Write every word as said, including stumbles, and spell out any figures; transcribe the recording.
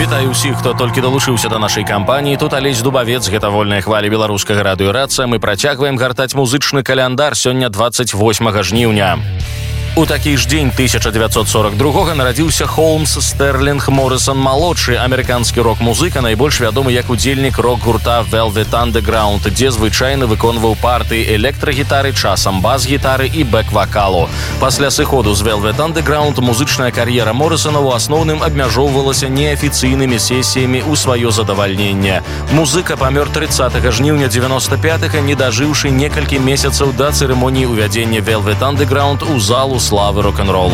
Вітаю ўсіх, хто толькі далучыўся да нашай кампаніі. Тут Алесь Дубавец, гэта вольная хваля беларускага радыёрацыя. Мы працягваем гартаць музычны каляндар. Сёння двадцать восьмага жніўня. У такі ж дзень тысяча девятьсот сорок другога нарадзіўся Холмс Стерлінг Моррисон-малодшы, амерыканскі рок-музыка, найбольш вядомы як удзельнік рок-гурта Velvet Underground, дзе звычайна выконваў партыі электрагітары, часам бас-гітары і бэк-вакалу. Пасля сыходу з Velvet Underground музычная кар'ера Моррисона ў асноўным абмяжоўвалася неафіцыйнымі сесіямі ў сваё задавальненне. Музыка памёр трыццатага жніўня девяносто пятага, не дажыўшы некалькі месяцаў да цырымоніі ўвядзення Velvet Underground у залу славы рок-н-ролу.